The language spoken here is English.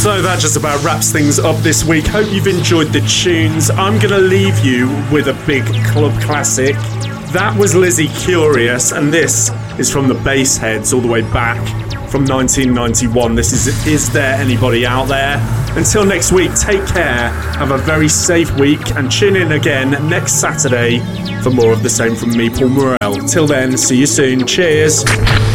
So that just about wraps things up this week. Hope you've enjoyed the tunes. I'm going to leave you with a big club classic. That was Lizzie Curious, and this is from the Bassheads all the way back from 1991. This is There Anybody Out There? Until next week, take care, have a very safe week, and tune in again next Saturday for more of the same from me, Paul Morell. Till then, see you soon. Cheers.